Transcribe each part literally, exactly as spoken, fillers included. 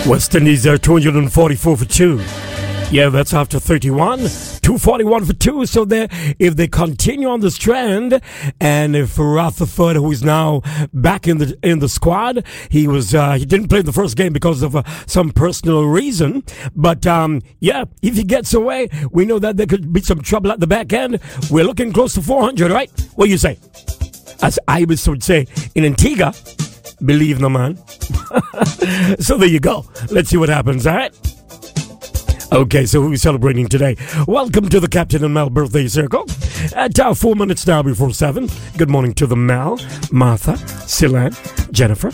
West Indies are two hundred forty-four for two. Yeah, that's after thirty-one. two forty-one for two. So there, if they continue on this trend, and if Rutherford, who is now back in the in the squad, he was uh, he didn't play the first game because of uh, some personal reason. But um, yeah, if he gets away, we know that there could be some trouble at the back end. We're looking close to four hundred, right? What do you say? As Ibis would say in Antigua, believe no man. So there you go. Let's see what happens. All right. Okay, so who are we celebrating today? Welcome to the Captain and Mel Birthday Circle. At uh, four minutes now before seven. Good morning to the Mel, Martha, Silan, Jennifer.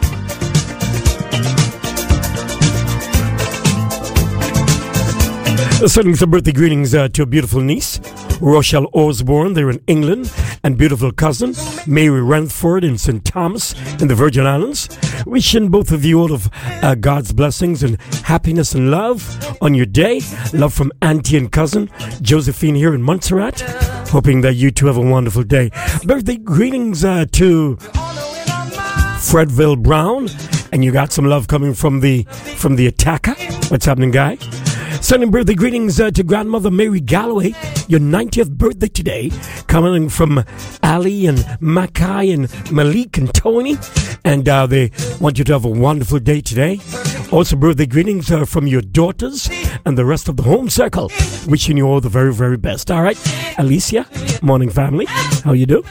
Sending some birthday greetings uh, to a beautiful niece, Rochelle Osborne, they're in England, and beautiful cousin, Mary Renford in Saint Thomas in the Virgin Islands. Wishing both of you all of uh, God's blessings and happiness and love on your day. Love from auntie and cousin, Josephine here in Montserrat. Hoping that you two have a wonderful day. Birthday greetings uh, to Fredville Brown, and you got some love coming from the from the attacker. What's happening, guy? Sending birthday greetings uh, to grandmother Mary Galloway, your ninetieth birthday today, coming from Ali and Makai and Malik and Tony, and uh, they want you to have a wonderful day today. Also birthday greetings uh, from your daughters and the rest of the home circle, wishing you all the very, very best. All right, Alicia, morning family, how you do?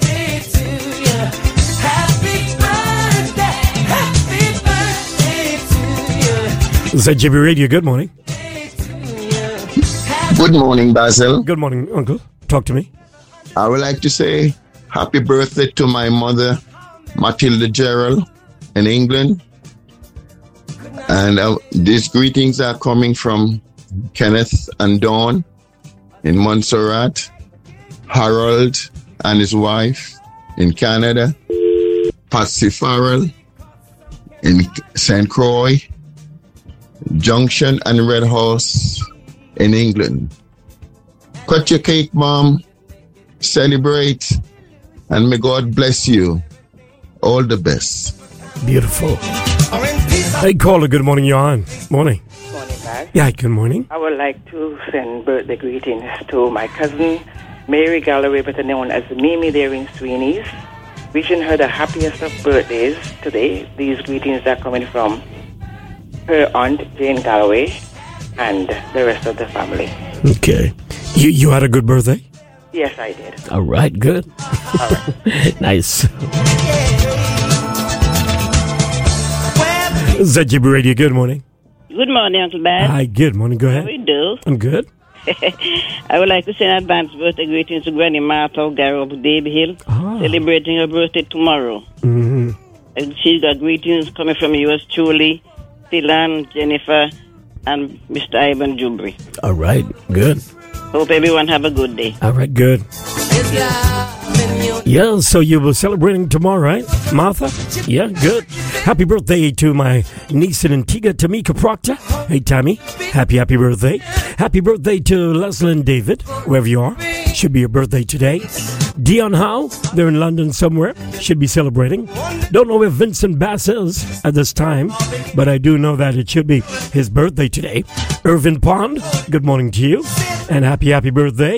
Z J B Radio, good morning. Good morning, Basil. Good morning, Uncle. Talk to me. I would like to say happy birthday to my mother, Matilda Gerald, in England. And uh, these greetings are coming from Kenneth and Dawn in Montserrat, Harold and his wife in Canada, Patsy Farrell in Saint Croix, Junction and Red House in England. Cut your cake, Mom. Celebrate. And may God bless you. All the best. Beautiful. Hey, caller, good morning. You're on. Morning. Morning, Matt. Yeah, good morning. I would like to send birthday greetings to my cousin, Mary Galloway, better known as Mimi there in Sweeney's. Wishing her the happiest of birthdays today. These greetings are coming from her aunt, Jane Galloway, and the rest of the family. Okay. You you had a good birthday? Yes, I did. All right, good. All right. Nice. Z J B Radio, good morning. Good morning, Uncle Bad. Hi, good morning. Go ahead. How we do? I'm good. I would like to send advance birthday greetings to Granny Martha Gary of Davy Hill, Ah. celebrating her birthday tomorrow. Mm-hmm. And she got greetings coming from yours truly, Tilan, Jennifer, and Mister Ivan Jubri. All right, good. Hope everyone have a good day. All right, good. Yeah, so you were celebrating tomorrow, right, Martha? Yeah, good. Happy birthday to my niece in Antigua, Tamika Proctor. Hey, Tammy. Happy, happy birthday. Happy birthday to Leslie and David, wherever you are. Should be your birthday today. Dion Howe, they're in London somewhere. Should be celebrating. Don't know where Vincent Bass is at this time, but I do know that it should be his birthday today. Irvin Pond, good morning to you. And happy, happy birthday.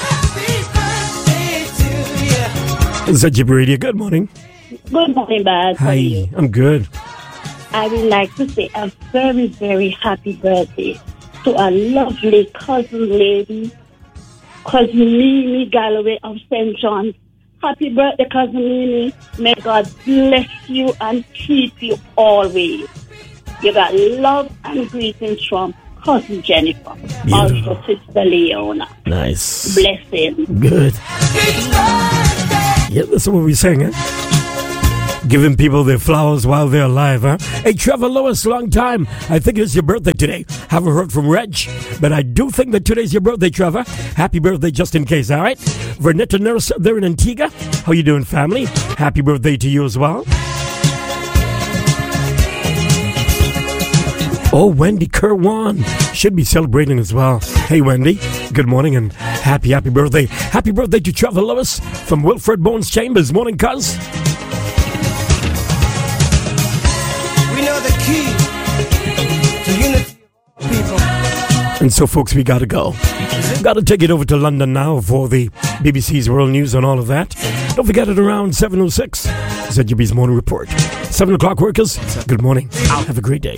Z J B Radio, good morning. Good morning, Baz. How are Hi, you? I'm good. I would like to say a very, very happy birthday to a lovely cousin lady, cousin Mimi Galloway of Saint John's. Happy birthday, cousin Mimi. May God bless you and keep you always. You got love and greetings from cousin Jennifer, Beautiful. also sister Leona. Nice. Blessing. Good. Yeah, that's what we're saying, huh? Giving people their flowers while they're alive, huh? Hey, Trevor Lewis, long time. I think it's your birthday today. Haven't heard from Reg, but I do think that today's your birthday, Trevor. Happy birthday just in case, all right? Vernetta Nurse there in Antigua. How you doing, family? Happy birthday to you as well. Oh, Wendy Kerwan should be celebrating as well. Hey, Wendy, good morning and happy, happy birthday. Happy birthday to Trevor Lewis from Wilfred Bones Chambers. Morning, cuz. We know the key And so, folks, we gotta go. Gotta take it over to London now for the B B C's World News and all of that. Don't forget it around seven oh six, Z G B's Morning Report. seven o'clock, workers. Good morning. Have a great day.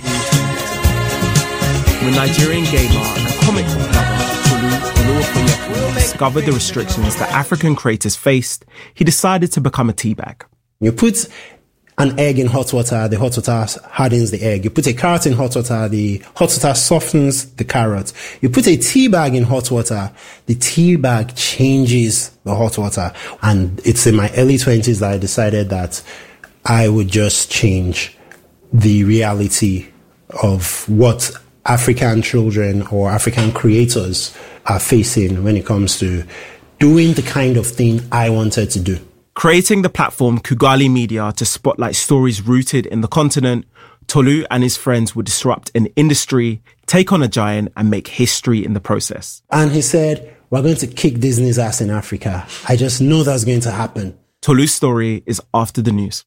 When Nigerian gamer and comic book lover Tolu Oluwakoyeko discovered the restrictions that African creators faced, he decided to become a teabag. You put an egg in hot water, the hot water hardens the egg. You put a carrot in hot water, the hot water softens the carrot. You put a tea bag in hot water, the tea bag changes the hot water. And it's in my early twenties that I decided that I would just change the reality of what African children or African creators are facing when it comes to doing the kind of thing I wanted to do. Creating the platform Kugali Media to spotlight stories rooted in the continent, Tolu and his friends would disrupt an industry, take on a giant, and make history in the process. And he said, we're going to kick Disney's ass in Africa. I just know that's going to happen. Tolu's story is after the news.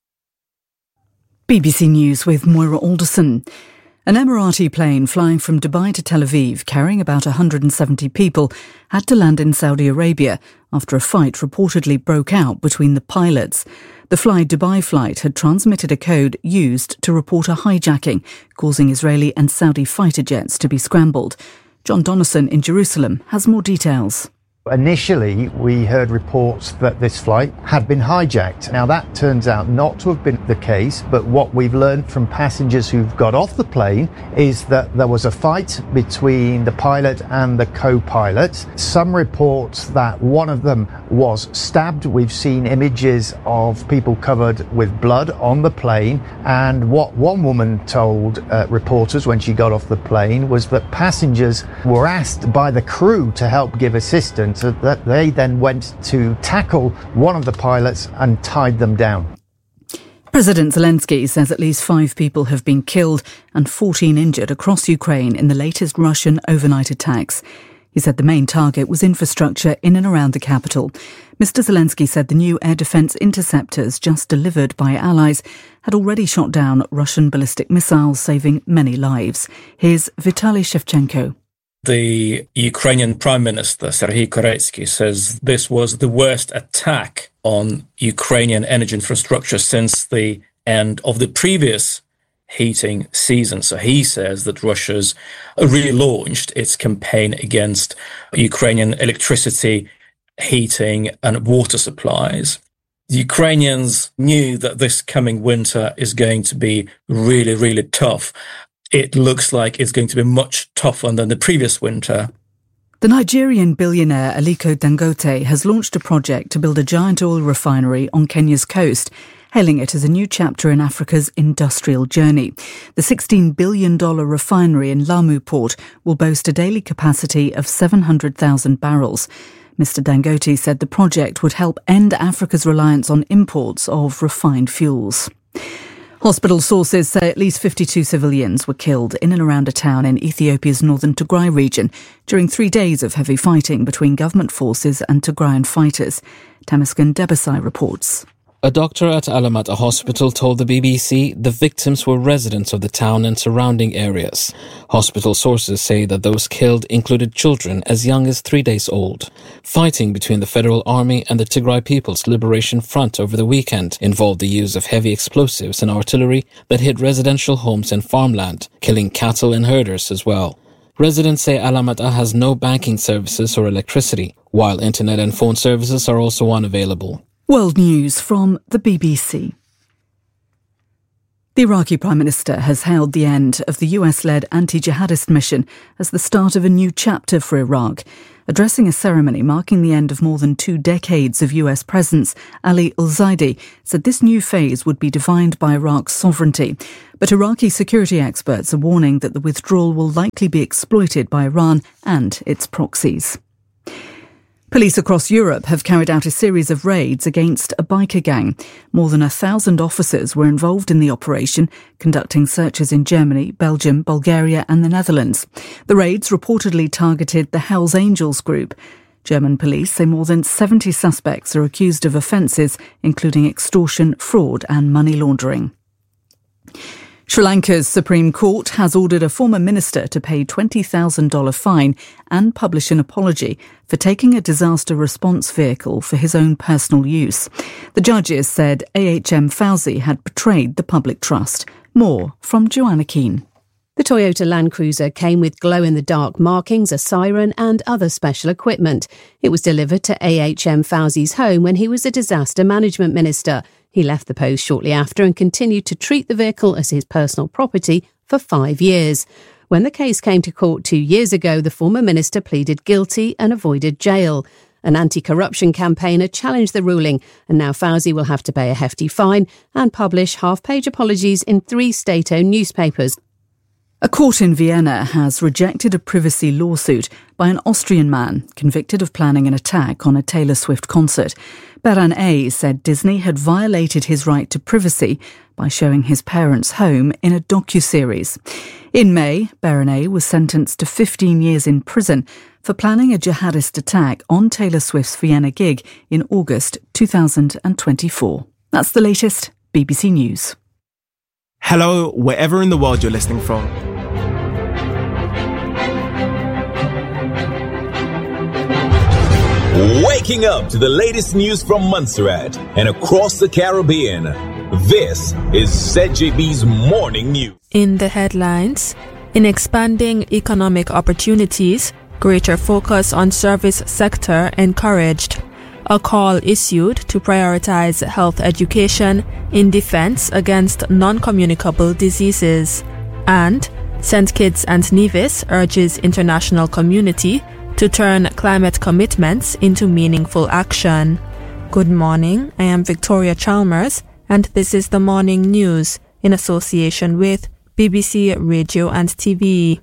B B C News with Moira Alderson. An Emirati plane flying from Dubai to Tel Aviv, carrying about one hundred seventy people, had to land in Saudi Arabia after a fight reportedly broke out between the pilots. The Fly Dubai flight had transmitted a code used to report a hijacking, causing Israeli and Saudi fighter jets to be scrambled. John Donnison in Jerusalem has more details. Initially, we heard reports that this flight had been hijacked. Now, that turns out not to have been the case, but what we've learned from passengers who've got off the plane is that there was a fight between the pilot and the co-pilot. Some reports that one of them was stabbed. We've seen images of people covered with blood on the plane. And what one woman told uh, reporters when she got off the plane was that passengers were asked by the crew to help give assistance, that they then went to tackle one of the pilots and tied them down. President Zelensky says at least five people have been killed and fourteen injured across Ukraine in the latest Russian overnight attacks. He said the main target was infrastructure in and around the capital. Mister Zelensky said the new air defence interceptors just delivered by allies had already shot down Russian ballistic missiles, saving many lives. Here's Vitaly Shevchenko. The Ukrainian Prime Minister, Serhiy Koretsky, says this was the worst attack on Ukrainian energy infrastructure since the end of the previous heating season. So he says that Russia's relaunched its campaign against Ukrainian electricity, heating and water supplies. The Ukrainians knew that this coming winter is going to be really, really tough. It looks like it's going to be much tougher than the previous winter. The Nigerian billionaire Aliko Dangote has launched a project to build a giant oil refinery on Kenya's coast, hailing it as a new chapter in Africa's industrial journey. The sixteen billion dollars refinery in Lamu Port will boast a daily capacity of seven hundred thousand barrels. Mister Dangote said the project would help end Africa's reliance on imports of refined fuels. Hospital sources say at least fifty-two civilians were killed in and around a town in Ethiopia's northern Tigray region during three days of heavy fighting between government forces and Tigrayan fighters. Temesgen Debesai reports. A doctor at Alamata Hospital told the B B C the victims were residents of the town and surrounding areas. Hospital sources say that those killed included children as young as three days old. Fighting between the Federal Army and the Tigray People's Liberation Front over the weekend involved the use of heavy explosives and artillery that hit residential homes and farmland, killing cattle and herders as well. Residents say Alamata has no banking services or electricity, while internet and phone services are also unavailable. World News from the B B C. The Iraqi Prime Minister has hailed the end of the U S-led anti-jihadist mission as the start of a new chapter for Iraq. Addressing a ceremony marking the end of more than two decades of U S presence, Ali Al-Zaidi said this new phase would be defined by Iraq's sovereignty. But Iraqi security experts are warning that the withdrawal will likely be exploited by Iran and its proxies. Police across Europe have carried out a series of raids against a biker gang. More than a thousand officers were involved in the operation, conducting searches in Germany, Belgium, Bulgaria and the Netherlands. The raids reportedly targeted the Hells Angels group. German police say more than seventy suspects are accused of offences, including extortion, fraud and money laundering. Sri Lanka's Supreme Court has ordered a former minister to pay twenty thousand dollars fine and publish an apology for taking a disaster response vehicle for his own personal use. The judges said A H M Fauzi had betrayed the public trust. More from Joanna Keane. The Toyota Land Cruiser came with glow-in-the-dark markings, a siren and other special equipment. It was delivered to A H M Fauzi's home when he was a disaster management minister. He left the post shortly after and continued to treat the vehicle as his personal property for five years. When the case came to court two years ago, the former minister pleaded guilty and avoided jail. An anti-corruption campaigner challenged the ruling, and now Fauzi will have to pay a hefty fine and publish half-page apologies in three state-owned newspapers. A court in Vienna has rejected a privacy lawsuit by an Austrian man convicted of planning an attack on a Taylor Swift concert. Baran A. said Disney had violated his right to privacy by showing his parents' home in a docuseries. In May, Baran A. was sentenced to fifteen years in prison for planning a jihadist attack on Taylor Swift's Vienna gig in August two thousand twenty-four. That's the latest B B C News. Hello, wherever in the world you're listening from. Waking up to the latest news from Montserrat and across the Caribbean. This is Z J B's Morning News. In the headlines, in expanding economic opportunities, greater focus on service sector encouraged. A call issued to prioritize health education in defense against non-communicable diseases. And Saint Kitts and Nevis urges international community to turn climate commitments into meaningful action. Good morning, I am Victoria Chalmers, and this is the Morning News in association with B B C Radio and T V.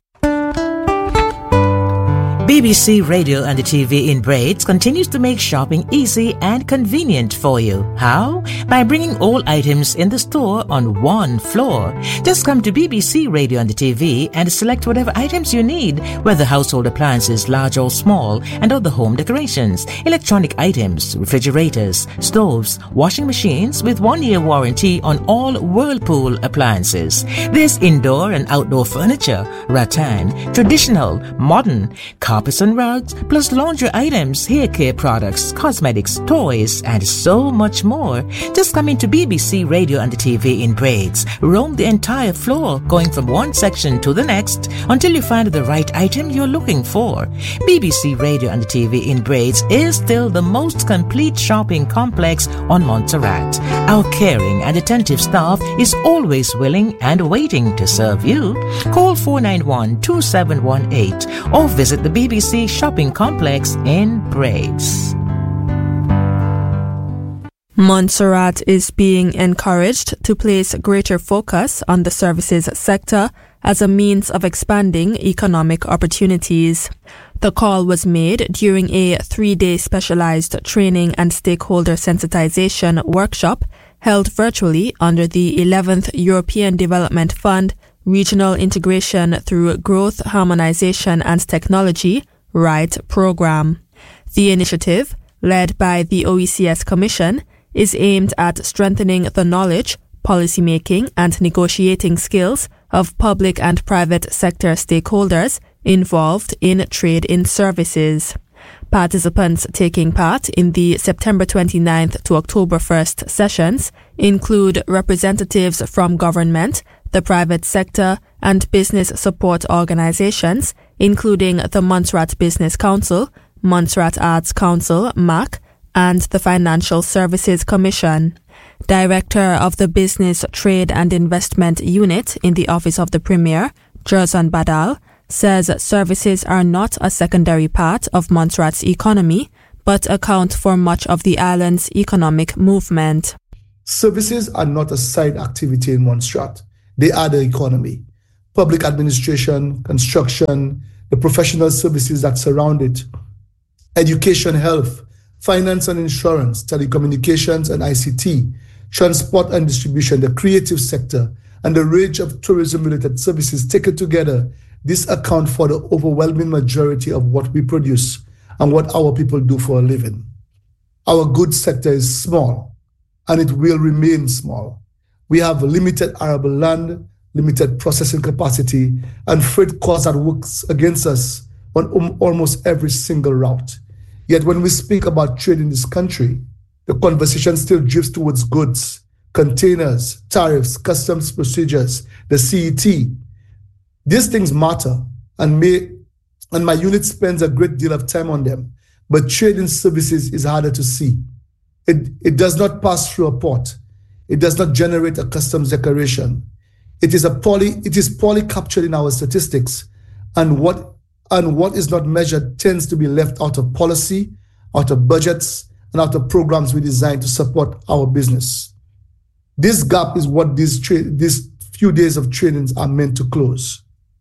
B B C Radio and the T V in braids continues to make shopping easy and convenient for you. How? By bringing all items in the store on one floor. Just come to B B C Radio and the T V and select whatever items you need, whether household appliances large or small, and other home decorations, electronic items, refrigerators, stoves, washing machines with one-year warranty on all Whirlpool appliances. There's indoor and outdoor furniture, rattan, traditional, modern, carpets and rugs, plus laundry items, hair care products, cosmetics, toys, and so much more. Just come into B B C Radio and the T V in braids. Roam the entire floor, going from one section to the next until you find the right item you're looking for. B B C Radio and the T V in braids is still the most complete shopping complex on Montserrat. Our caring and attentive staff is always willing and waiting to serve you. Call four nine one, two seven one eight or visit the B B C shopping complex in braids. Montserrat is being encouraged to place greater focus on the services sector as a means of expanding economic opportunities. The call was made during a three-day specialized training and stakeholder sensitization workshop held virtually under the eleventh European Development Fund Regional Integration Through Growth, Harmonization and Technology, RIGHT program. The initiative, led by the O E C S Commission, is aimed at strengthening the knowledge, policymaking and negotiating skills of public and private sector stakeholders involved in trade in services. Participants taking part in the September twenty-ninth to October first sessions include representatives from government, the private sector, and business support organizations, including the Montserrat Business Council, Montserrat Arts Council, M A C, and the Financial Services Commission. Director of the Business, Trade and Investment Unit in the Office of the Premier, Jerzan Badal, says services are not a secondary part of Montserrat's economy, but account for much of the island's economic movement. Services are not a side activity in Montserrat. They are the economy. Public administration, construction, the professional services that surround it, education, health, finance and insurance, telecommunications and I C T, transport and distribution, the creative sector, and the range of tourism-related services taken together, this account for the overwhelming majority of what we produce and what our people do for a living. Our goods sector is small, and it will remain small. We have limited arable land, limited processing capacity, and freight costs that works against us on um, almost every single route. Yet when we speak about trade in this country, the conversation still drifts towards goods, containers, tariffs, customs procedures, the C E T. These things matter, and may and my unit spends a great deal of time on them, but trade in services is harder to see. It, it does not pass through a port. It does not generate a customs declaration. It is a poorly, it is poorly captured in our statistics, and what and what is not measured tends to be left out of policy, out of budgets, and out of programs we designed to support our business. This gap is what these tra- these few days of trainings are meant to close.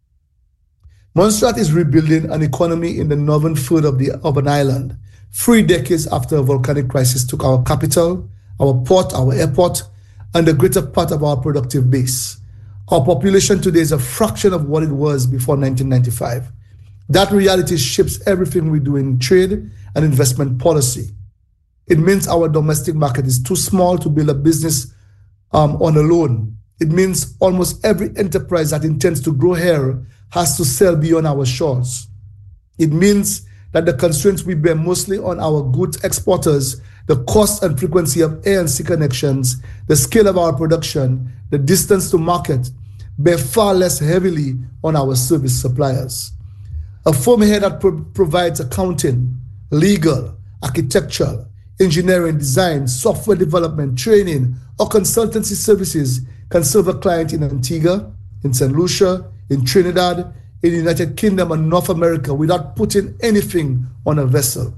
Montserrat is rebuilding an economy in the northern third of the of an island, three decades after a volcanic crisis took our capital, our port, our airport, and the greater part of our productive base. Our population today is a fraction of what it was before nineteen ninety-five. That reality shapes everything we do in trade and investment policy. It means our domestic market is too small to build a business um, on a loan. It means almost every enterprise that intends to grow here has to sell beyond our shores. It means that the constraints we bear mostly on our goods exporters, the cost and frequency of air and sea connections, the scale of our production, the distance to market, bear far less heavily on our service suppliers. A firm here that pro- provides accounting, legal, architectural, engineering, design, software development, training, or consultancy services can serve a client in Antigua, in Saint Lucia, in Trinidad, in the United Kingdom and North America without putting anything on a vessel.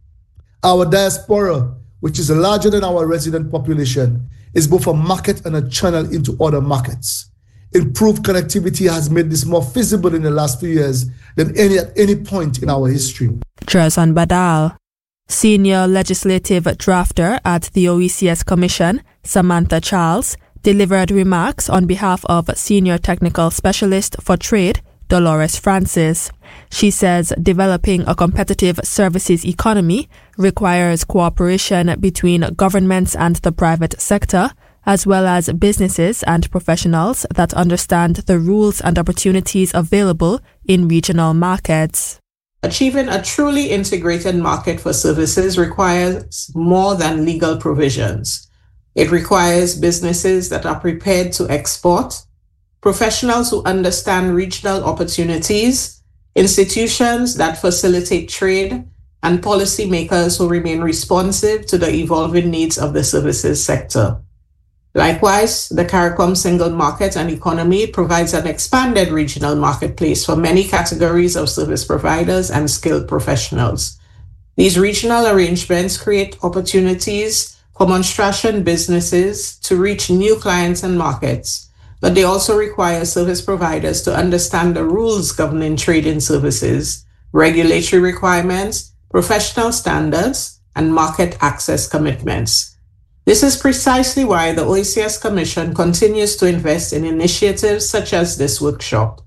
Our diaspora, which is larger than our resident population, is both a market and a channel into other markets. Improved connectivity has made this more feasible in the last few years than any at any point in our history. Drazan Badal. Senior Legislative Drafter at the O E C S Commission, Samantha Charles, delivered remarks on behalf of Senior Technical Specialist for Trade, Dolores Francis. She says developing a competitive services economy requires cooperation between governments and the private sector, as well as businesses and professionals that understand the rules and opportunities available in regional markets. Achieving a truly integrated market for services requires more than legal provisions. It requires businesses that are prepared to export, professionals who understand regional opportunities, institutions that facilitate trade, and policymakers who remain responsive to the evolving needs of the services sector. Likewise, the CARICOM single market and economy provides an expanded regional marketplace for many categories of service providers and skilled professionals. These regional arrangements create opportunities for Monstration businesses to reach new clients and markets, but they also require service providers to understand the rules governing trade in services, regulatory requirements, professional standards, and market access commitments. This is precisely why the O E C S Commission continues to invest in initiatives such as this workshop.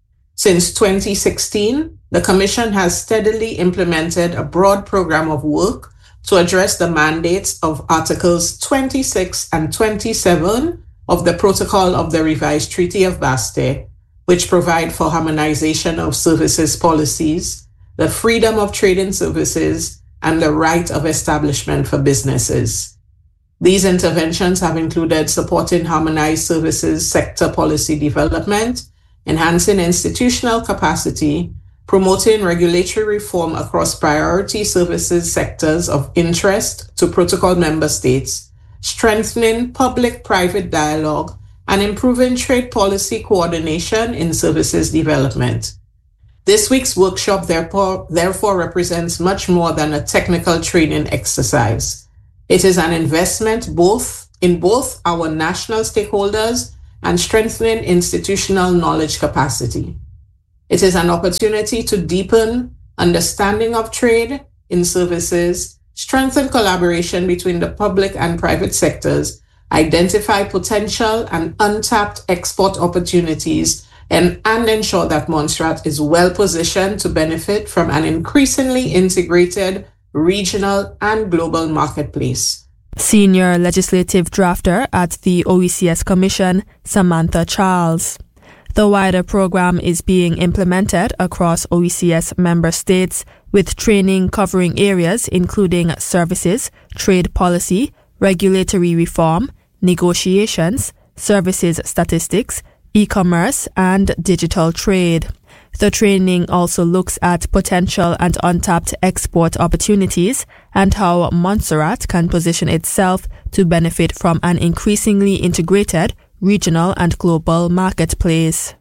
Since twenty sixteen, the Commission has steadily implemented a broad program of work to address the mandates of Articles twenty-six and twenty-seven of the Protocol of the Revised Treaty of Baste, which provide for harmonization of services policies, the freedom of trade in services, and the right of establishment for businesses. These interventions have included supporting harmonized services sector policy development, enhancing institutional capacity, promoting regulatory reform across priority services sectors of interest to protocol member states, strengthening public-private dialogue, and improving trade policy coordination in services development. This week's workshop therefore, therefore represents much more than a technical training exercise. It is an investment both in both our national stakeholders and strengthening institutional knowledge capacity. It is an opportunity to deepen understanding of trade in services, strengthen collaboration between the public and private sectors, identify potential and untapped export opportunities, and, and ensure that Montserrat is well positioned to benefit from an increasingly integrated regional and global marketplace. Senior legislative drafter at the O E C S Commission, Samantha Charles. The wider program is being implemented across O E C S member states, with training covering areas including services, trade policy, regulatory reform, negotiations, services statistics, e-commerce, and digital trade. The training also looks at potential and untapped export opportunities and how Montserrat can position itself to benefit from an increasingly integrated regional and global marketplace.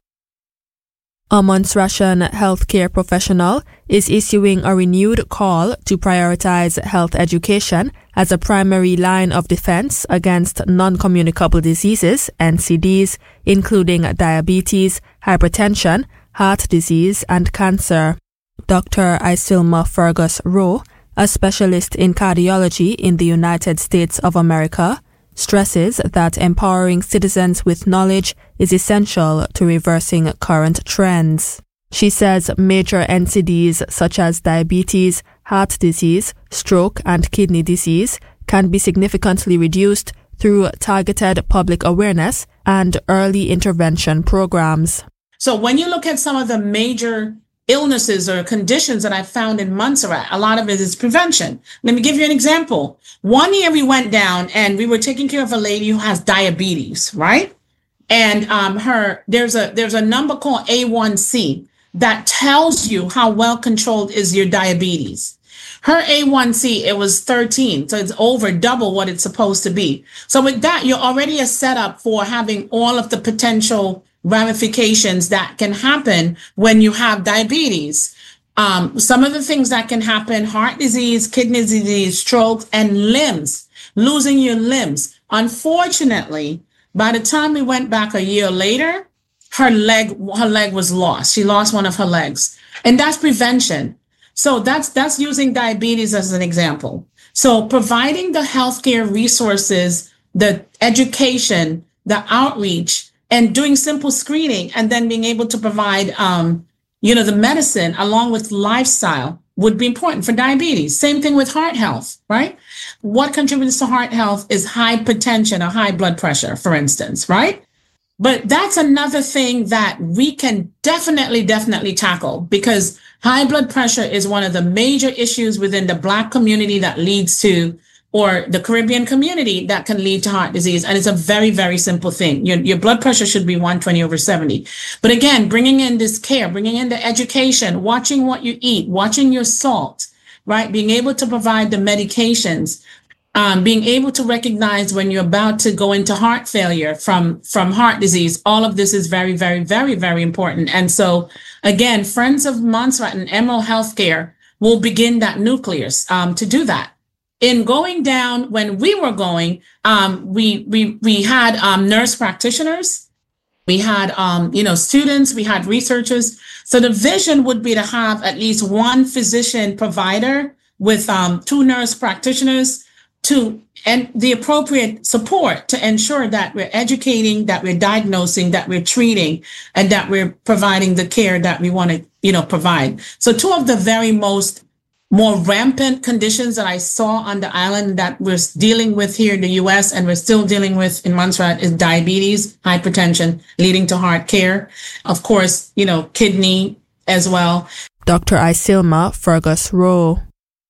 A Montserratian healthcare professional is issuing a renewed call to prioritize health education as a primary line of defense against non-communicable diseases, N C Ds, including diabetes, hypertension, heart disease, and cancer. Doctor Isilma Fergus Rowe, a specialist in cardiology in the United States of America, stresses that empowering citizens with knowledge is essential to reversing current trends. She says major N C Ds such as diabetes, heart disease, stroke, and kidney disease can be significantly reduced through targeted public awareness and early intervention programs. So when you look at some of the major illnesses or conditions that I found in Montserrat, a lot of it is prevention. Let me give you an example. One year we went down and we were taking care of a lady who has diabetes, right? And um, her there's a there's a number called A one C that tells you how well controlled is your diabetes. Her A one C, it was thirteen, so it's over double what it's supposed to be. So with that, you're already a setup for having all of the potential ramifications that can happen when you have diabetes. Um, some of the things that can happen: heart disease, kidney disease, stroke, and limbs, losing your limbs. Unfortunately, by the time we went back a year later, her leg, her leg was lost. She lost one of her legs, and that's prevention. So that's that's using diabetes as an example. So providing the healthcare resources, the education, the outreach, and doing simple screening, and then being able to provide, um, you know, the medicine along with lifestyle would be important for diabetes. Same thing with heart health, right? What contributes to heart health is hypertension or high blood pressure, for instance, right? But that's another thing that we can definitely, definitely tackle, because high blood pressure is one of the major issues within the Black community that leads to, or the Caribbean community that can lead to heart disease. And it's a very, very simple thing. Your, your blood pressure should be one twenty over seventy. But again, bringing in this care, bringing in the education, watching what you eat, watching your salt, right? Being able to provide the medications, um, being able to recognize when you're about to go into heart failure from, from heart disease. All of this is very, very, very, very important. And so again, Friends of Montserrat and Emerald Healthcare will begin that nucleus um, to do that. In going down, when we were going, um, we we we had um, nurse practitioners, we had um, you know students, we had researchers. So the vision would be to have at least one physician provider with um, two nurse practitioners to and the appropriate support to ensure that we're educating, that we're diagnosing, that we're treating, and that we're providing the care that we want to you know provide. So two of the very most more rampant conditions that I saw on the island that we're dealing with here in the U S and we're still dealing with in Montserrat is diabetes, hypertension, leading to heart care. Of course, you know, kidney as well. Doctor Isilma Fergus Rowe.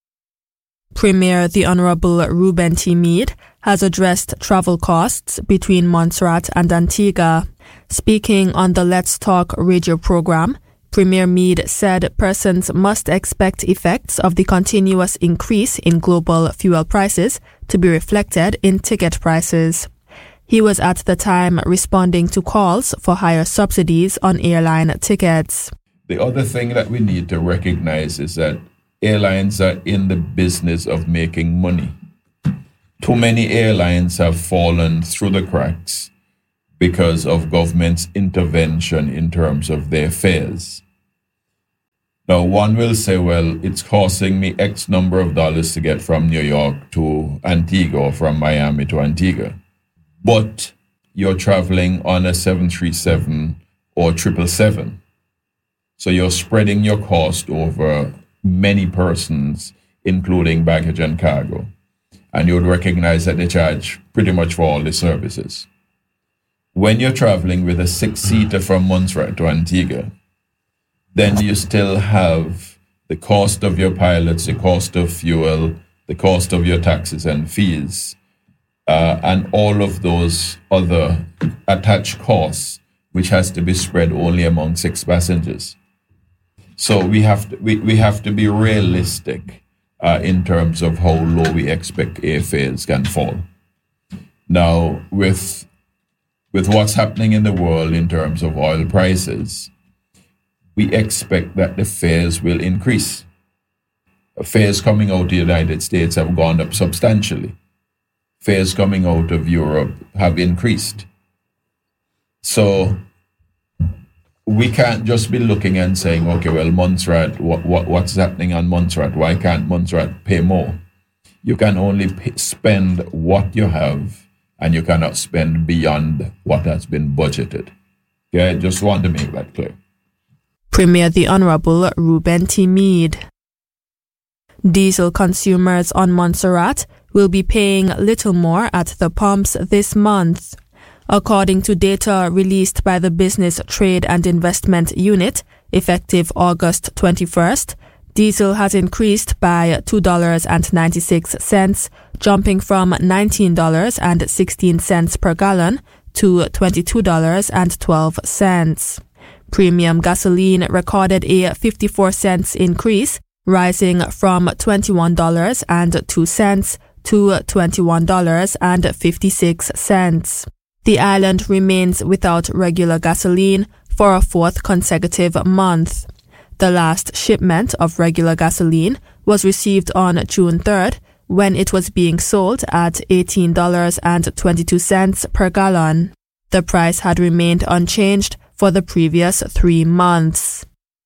Premier the Honourable Reuben T. Mead has addressed travel costs between Montserrat and Antigua. Speaking on the Let's Talk radio program, Premier Mead said persons must expect effects of the continuous increase in global fuel prices to be reflected in ticket prices. He was at the time responding to calls for higher subsidies on airline tickets. The other thing that we need to recognize is that airlines are in the business of making money. Too many airlines have fallen through the cracks because of government's intervention in terms of their fares. Now, one will say, well, it's costing me X number of dollars to get from New York to Antigua or from Miami to Antigua. But you're traveling on a seven thirty-seven or triple seven. So you're spreading your cost over many persons, including baggage and cargo. and you would recognize that they charge pretty much for all the services. When you're traveling with a six-seater from Montserrat to Antigua, then you still have the cost of your pilots, the cost of fuel, the cost of your taxes and fees, uh, and all of those other attached costs, which has to be spread only among six passengers. So we have to, we, we have to be realistic uh, in terms of how low we expect airfares can fall. Now, with with what's happening in the world in terms of oil prices, we expect that the fares will increase. Fares coming out of the United States have gone up substantially. Fares coming out of Europe have increased. So we can't just be looking and saying, okay, well, Montserrat, what, what what's happening on Montserrat? Why can't Montserrat pay more? You can only pay, spend what you have, and you cannot spend beyond what has been budgeted. Okay, I just want to make that clear. Premier the Honourable Reuben T. Meade. Diesel consumers on Montserrat will be paying little more at the pumps this month. According to data released by the Business, Trade and Investment Unit, effective August twenty-first, diesel has increased by two dollars and ninety-six cents, jumping from nineteen dollars and sixteen cents per gallon to twenty-two dollars and twelve cents. Premium gasoline recorded a fifty-four cents increase, rising from twenty-one dollars and two cents to twenty-one dollars and fifty-six cents. The island remains without regular gasoline for a fourth consecutive month. The last shipment of regular gasoline was received on June third, when it was being sold at eighteen dollars and twenty-two cents per gallon. The price had remained unchanged for the previous three months.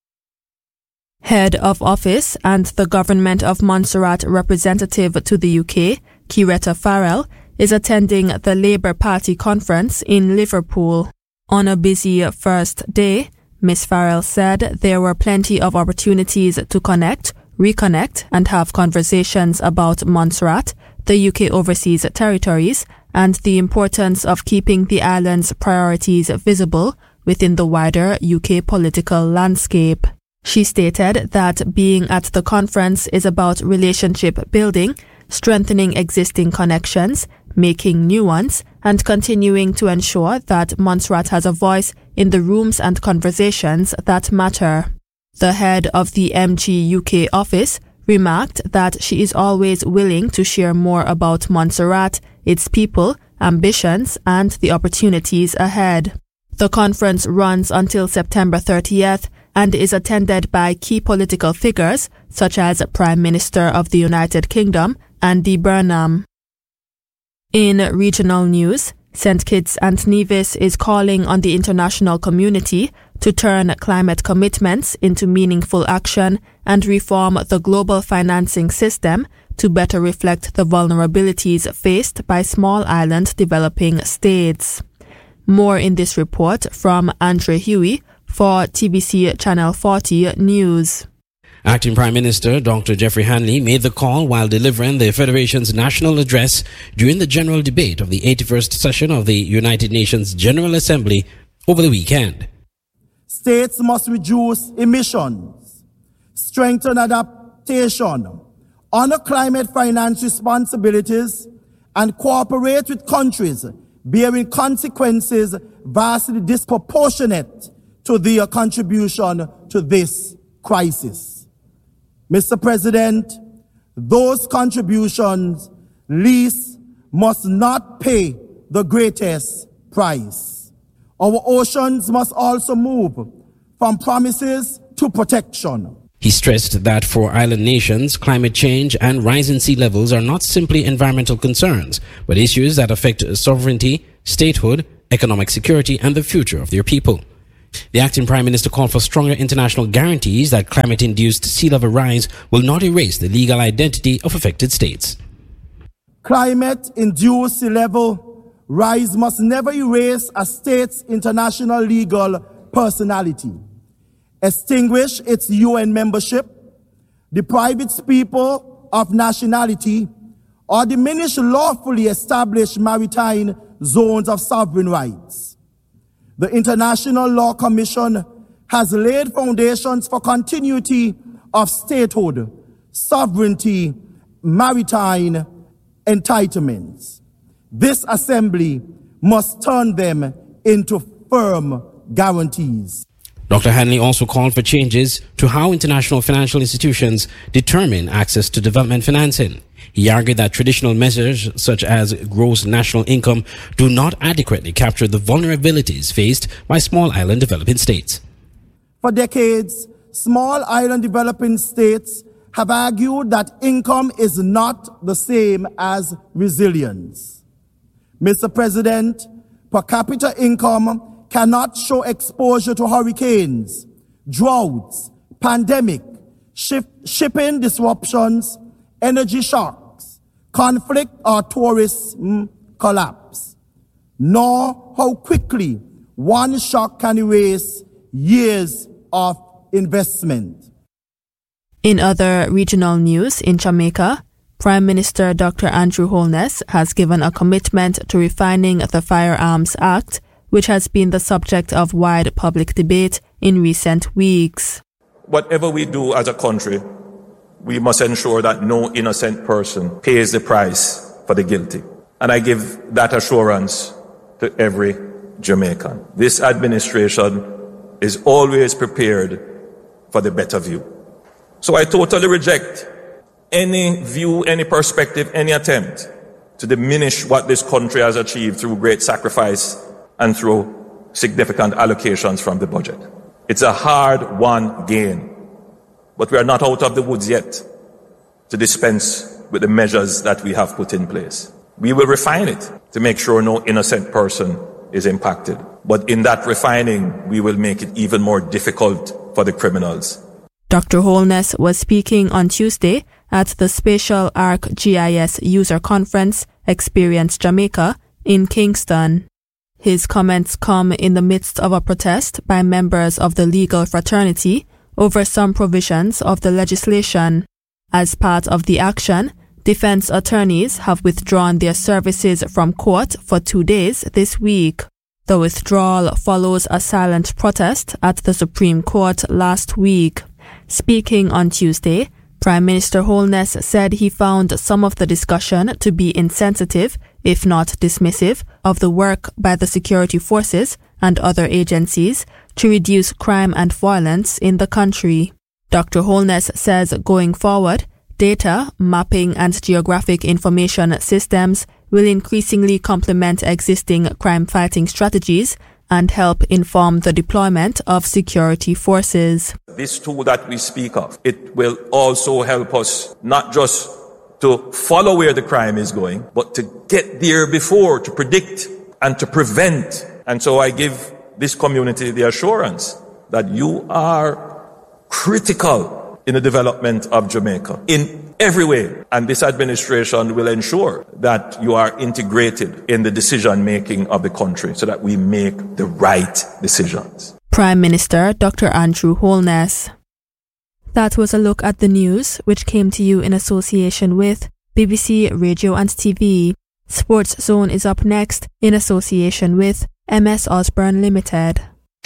Head of Office and the Government of Montserrat representative to the U K, Kiretta Farrell, is attending the Labour Party conference in Liverpool. On a busy first day, Miz Farrell said there were plenty of opportunities to connect, reconnect and have conversations about Montserrat, the U K overseas territories, and the importance of keeping the island's priorities visible within the wider U K political landscape. She stated that being at the conference is about relationship building, strengthening existing connections, making new ones, and continuing to ensure that Montserrat has a voice in the rooms and conversations that matter. The head of the M G U K office remarked that she is always willing to share more about Montserrat, its people, ambitions, and the opportunities ahead. The conference runs until September thirtieth and is attended by key political figures such as Prime Minister of the United Kingdom, Andy Burnham. In regional news, Saint Kitts and Nevis is calling on the international community to turn climate commitments into meaningful action and reform the global financing system to better reflect the vulnerabilities faced by small island developing states. More in this report from Andre Huey for T B C Channel forty News. Acting Prime Minister Doctor Jeffrey Hanley made the call while delivering the Federation's national address during the general debate of the eighty-first session of the United Nations General Assembly over the weekend. States must reduce emissions, strengthen adaptation, honor climate finance responsibilities, and cooperate with countries bearing consequences vastly disproportionate to their contribution to this crisis. Mister President, those contributions least must not pay the greatest price. Our oceans must also move from promises to protection. He stressed that for island nations, climate change and rising sea levels are not simply environmental concerns, but issues that affect sovereignty, statehood, economic security, and the future of their people. The acting Prime Minister called for stronger international guarantees that climate-induced sea level rise will not erase the legal identity of affected states. Climate-induced sea level rise must never erase a state's international legal personality, extinguish its U N membership, deprive its people of nationality, or diminish lawfully established maritime zones of sovereign rights. The International Law Commission has laid foundations for continuity of statehood, sovereignty, maritime entitlements. This assembly must turn them into firm guarantees. Doctor Hanley also called for changes to how international financial institutions determine access to development financing. He argued that traditional measures such as gross national income do not adequately capture the vulnerabilities faced by small island developing states. For decades, small island developing states have argued that income is not the same as resilience. Mister President, per capita income cannot show exposure to hurricanes, droughts, pandemic, ship, shipping disruptions, energy shocks, conflict or tourism collapse, nor how quickly one shock can erase years of investment. In other regional news, in Jamaica, Prime Minister Doctor Andrew Holness has given a commitment to refining the Firearms Act, which has been the subject of wide public debate in recent weeks. Whatever we do as a country, we must ensure that no innocent person pays the price for the guilty. And I give that assurance to every Jamaican. This administration is always prepared for the better view. So I totally reject any view, any perspective, any attempt to diminish what this country has achieved through great sacrifice and through significant allocations from the budget. It's a hard-won gain, but we are not out of the woods yet to dispense with the measures that we have put in place. We will refine it to make sure no innocent person is impacted. But in that refining, we will make it even more difficult for the criminals. Doctor Holness was speaking on Tuesday at the Spatial Arc G I S User Conference, Experience Jamaica, in Kingston. His comments come in the midst of a protest by members of the legal fraternity over some provisions of the legislation. As part of the action, defense attorneys have withdrawn their services from court for two days this week. The withdrawal follows a silent protest at the Supreme Court last week. Speaking on Tuesday, Prime Minister Holness said he found some of the discussion to be insensitive, if not dismissive, of the work by the security forces and other agencies to reduce crime and violence in the country. Doctor Holness says going forward, data, mapping and geographic information systems will increasingly complement existing crime-fighting strategies and help inform the deployment of security forces. This tool that we speak of, it will also help us not just to follow where the crime is going, but to get there before, to predict and to prevent. And so I give this community the assurance that you are critical in the development of Jamaica in every way. And this administration will ensure that you are integrated in the decision making of the country so that we make the right decisions. Prime Minister Doctor Andrew Holness. That was a look at the news, which came to you in association with B B C Radio and T V. Sports Zone is up next in association with M S Osborne Limited.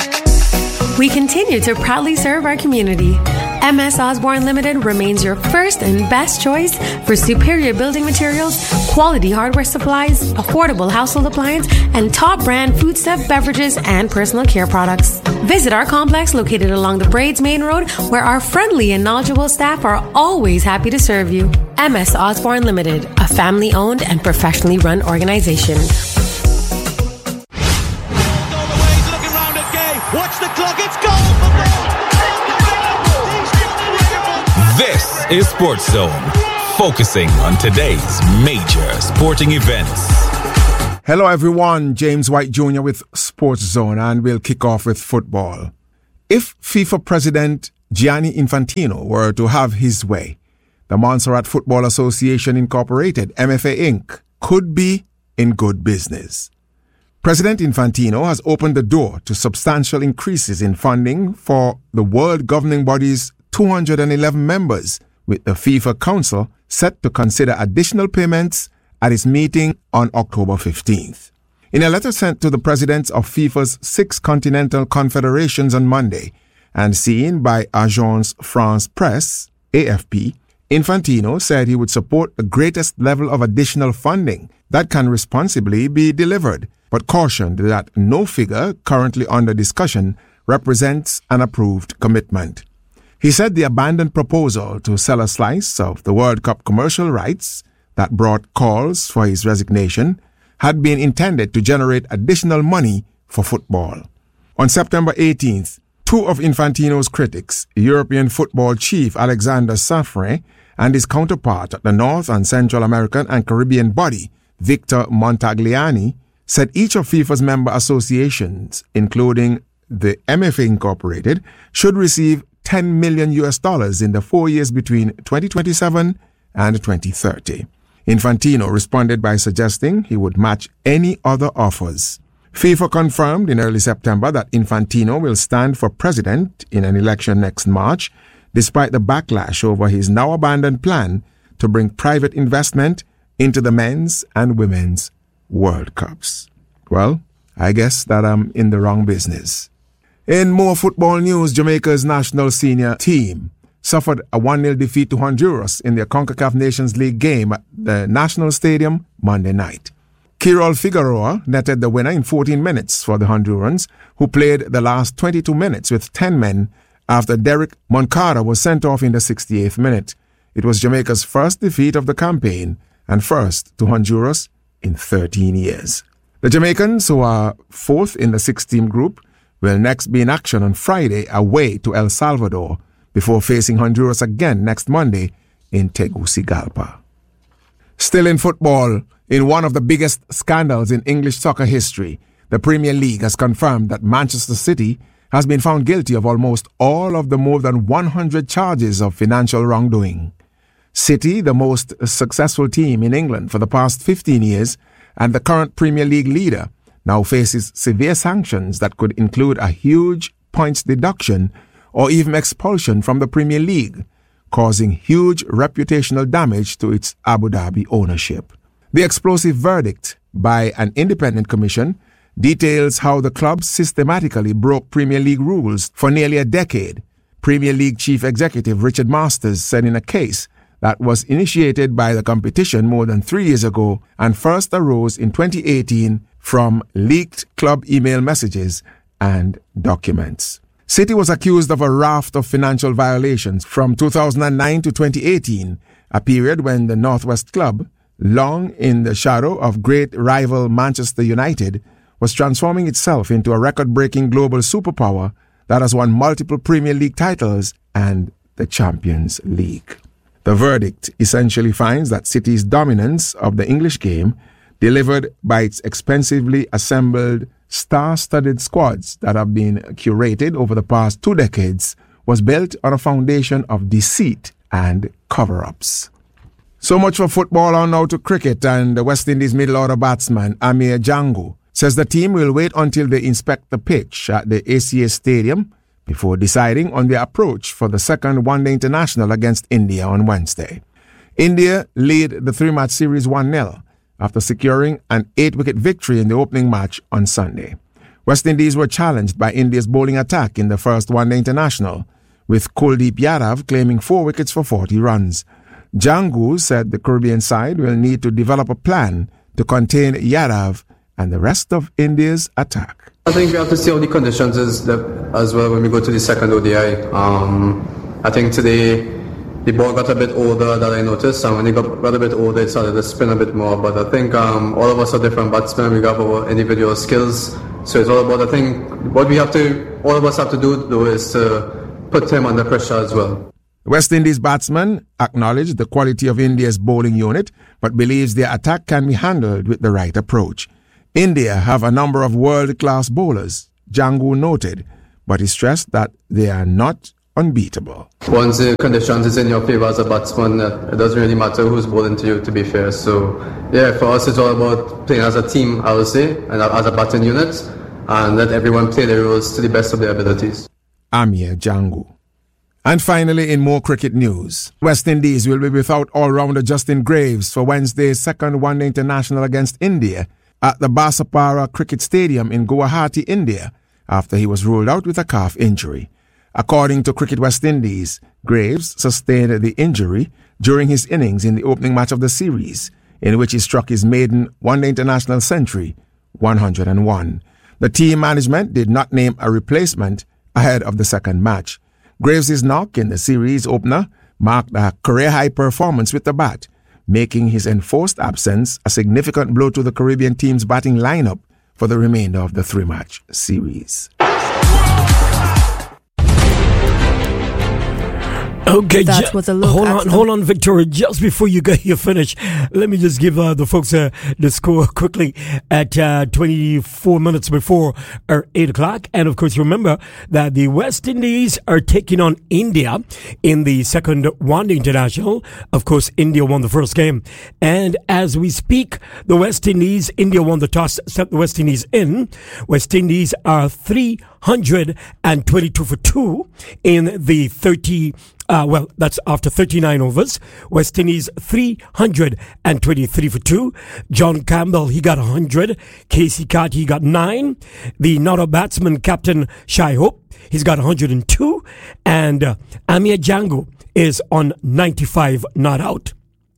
We continue to proudly serve our community. M S Osborne Limited remains your first and best choice for superior building materials, quality hardware supplies, affordable household appliance, and top brand foodstuff, beverages, and personal care products. Visit our complex located along the Braids Main Road, where our friendly and knowledgeable staff are always happy to serve you. M S Osborne Limited, a family-owned and professionally run organization. Watch the clock, it's goal! This is Sports Zone, focusing on today's major sporting events. Hello everyone, James White Junior with Sports Zone, and we'll kick off with football. If FIFA President Gianni Infantino were to have his way, the Montserrat Football Association Incorporated, M F A Incorporated, could be in good business. President Infantino has opened the door to substantial increases in funding for the world governing body's two hundred eleven members, with the FIFA Council set to consider additional payments at its meeting on October fifteenth. In a letter sent to the presidents of FIFA's six continental confederations on Monday and seen by Agence France Presse, A F P, Infantino said he would support the greatest level of additional funding that can responsibly be delivered, but cautioned that no figure currently under discussion represents an approved commitment. He said the abandoned proposal to sell a slice of the World Cup commercial rights that brought calls for his resignation had been intended to generate additional money for football. On September eighteenth, two of Infantino's critics, European football chief Alexander Safre and his counterpart at the North and Central American and Caribbean body, Victor Montagliani, said each of FIFA's member associations, including the M F A Incorporated, should receive ten million U S dollars in the four years between twenty twenty-seven and twenty thirty. Infantino responded by suggesting he would match any other offers. FIFA confirmed in early September that Infantino will stand for president in an election next March, despite the backlash over his now abandoned plan to bring private investment into the men's and women's World Cups. Well, I guess that I'm in the wrong business. In more football news, Jamaica's national senior team suffered a one nil defeat to Honduras in their CONCACAF Nations League game at the National Stadium Monday night. Kirol Figueroa netted the winner in fourteen minutes for the Hondurans, who played the last twenty-two minutes with ten men after Derek Moncada was sent off in the sixty-eighth minute. It was Jamaica's first defeat of the campaign and first to Honduras in thirteen years. The Jamaicans, who are fourth in the six-team group, will next be in action on Friday away to El Salvador before facing Honduras again next Monday in Tegucigalpa. Still in football, in one of the biggest scandals in English soccer history, the Premier League has confirmed that Manchester City has been found guilty of almost all of the more than one hundred charges of financial wrongdoing. City, the most successful team in England for the past fifteen years and the current Premier League leader, now faces severe sanctions that could include a huge points deduction or even expulsion from the Premier League, causing huge reputational damage to its Abu Dhabi ownership. The explosive verdict by an independent commission details how the club systematically broke Premier League rules for nearly a decade. Premier League Chief Executive Richard Masters said in a case that was initiated by the competition more than three years ago and first arose in twenty eighteen from leaked club email messages and documents. City was accused of a raft of financial violations from two thousand nine to twenty eighteen, a period when the Northwest Club, long in the shadow of great rival Manchester United, was transforming itself into a record-breaking global superpower that has won multiple Premier League titles and the Champions League. The verdict essentially finds that City's dominance of the English game, delivered by its expensively assembled star-studded squads that have been curated over the past two decades, was built on a foundation of deceit and cover-ups. So much for football. On now to cricket, and the West Indies middle-order batsman Amir Jangu says the team will wait until they inspect the pitch at the A C A Stadium before deciding on their approach for the second one-day international against India on Wednesday. India lead the three-match series one nil after securing an eight-wicket victory in the opening match on Sunday. West Indies were challenged by India's bowling attack in the first one-day international, with Kuldeep Yadav claiming four wickets for forty runs. Jangu said the Caribbean side will need to develop a plan to contain Yadav and the rest of India's attack. I think we have to see how the conditions is as well when we go to the second O D I. Um, I think today the ball got a bit older that I noticed, and when it got, got a bit older it started to spin a bit more. But I think um, all of us are different batsmen. We have our individual skills, so it's all about, I think, what we have to, all of us have to do though is to put him under pressure as well. West Indies batsman acknowledged the quality of India's bowling unit, but believes their attack can be handled with the right approach. India have a number of world-class bowlers, Jangu noted, but he stressed that they are not unbeatable. Once the conditions is in your favor as a batsman, it doesn't really matter who's bowling to you, to be fair. So, yeah, for us it's all about playing as a team, I would say, and as a batting unit, and let everyone play their roles to the best of their abilities. Amir Jangu. And finally, in more cricket news, West Indies will be without all-rounder Justin Graves for Wednesday's second one-day international against India at the Basapara Cricket Stadium in Guwahati, India, after he was ruled out with a calf injury. According to Cricket West Indies, Graves sustained the injury during his innings in the opening match of the series, in which he struck his maiden one-day international century, one hundred and one. The team management did not name a replacement ahead of the second match. Graves' knock in the series opener marked a career-high performance with the bat, making his enforced absence a significant blow to the Caribbean team's batting lineup for the remainder of the three-match series. Okay, that was a look hold at on, the- hold on, Victoria. Just before you get you finish, let me just give uh, the folks uh, the score quickly at uh, twenty-four minutes before uh, eight o'clock. And of course, remember that the West Indies are taking on India in the second one-day international. Of course, India won the first game, and as we speak, the West Indies, India won the toss, sent the West Indies in. West Indies are three hundred twenty-two for two in the thirty. Uh, well, that's after thirty-nine overs. West Indies three hundred twenty-three for two. John Campbell, he got one hundred. Casey Cart, he got nine. The not-out batsman, Captain Shai Hope, he's got one hundred two. And uh, Amir Django is on ninety-five not out.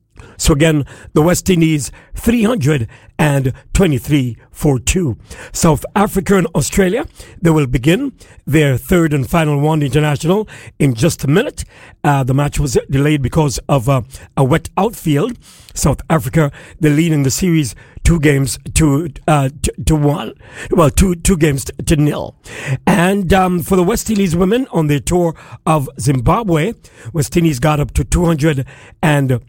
So again, the West Indies three hundred twenty-three for two. South Africa and Australia, they will begin their third and final one international in just a minute. Uh, the match was delayed because of uh, a wet outfield. South Africa, they're leading the series two games to uh, to, to one. Well, two two games to, to nil. And um, for the West Indies women on their tour of Zimbabwe, West Indies got up to two hundred and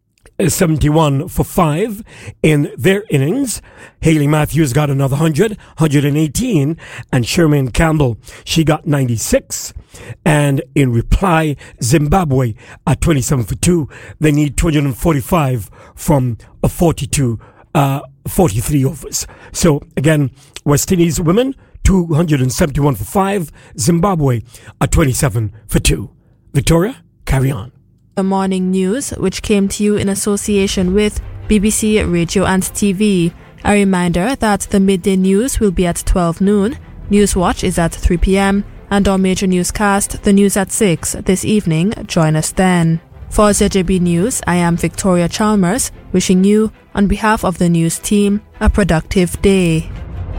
seventy-one for five in their innings. Hayley Matthews got another one hundred, one hundred eighteen, and Sherman Campbell, she got ninety-six. And in reply, Zimbabwe at twenty-seven for two. They need two hundred forty-five from a forty-two, uh, forty-three overs. So again, West Indies women two hundred seventy-one for five. Zimbabwe at twenty-seven for two. Victoria, carry on. The morning news, which came to you in association with B B C Radio and T V. A reminder that the midday news will be at twelve noon, Newswatch is at three p.m, and our major newscast, the news at six this evening. Join us then. For Z J B News, I am Victoria Chalmers, wishing you, on behalf of the news team, a productive day.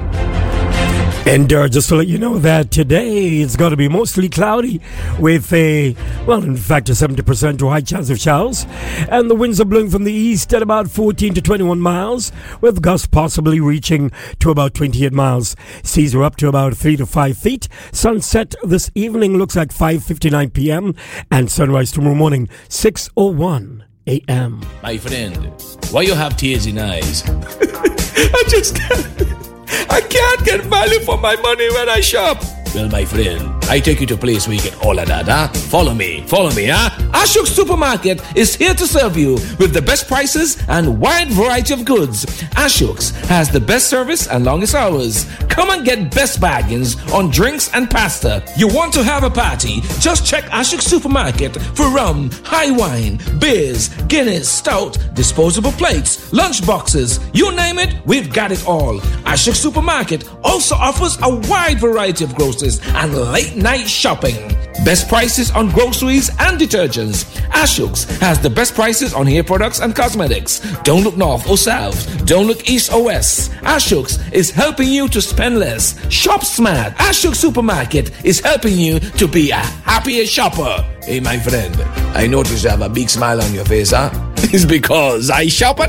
And uh, just to let you know that today it's going to be mostly cloudy with a, well, in fact, a seventy percent to high chance of showers. And the winds are blowing from the east at about fourteen to twenty-one miles, with gusts possibly reaching to about twenty-eight miles. Seas are up to about three to five feet. Sunset this evening looks like five fifty-nine p.m. and sunrise tomorrow morning, six oh one a.m. My friend, why you have tears in eyes? I just can't. I can't get value for my money when I shop. Well, my friend, I take you to a place where you get all of that, huh? Follow me, follow me, huh? Ashok Supermarket is here to serve you with the best prices and wide variety of goods. Ashok's has the best service and longest hours. Come and get best bargains on drinks and pasta. You want to have a party? Just check Ashok Supermarket for rum, high wine, beers, Guinness, stout, disposable plates, lunch boxes. You name it, we've got it all. Ashok Supermarket also offers a wide variety of groceries and late night shopping. Best prices on groceries and detergents. Ashok's has the best prices on hair products and cosmetics. Don't look north or south. Don't look east or west. Ashok's is helping you to spend less. Shop smart. Ashok Supermarket is helping you to be a happier shopper. Hey, my friend, I notice you have a big smile on your face, huh? It's because I shop at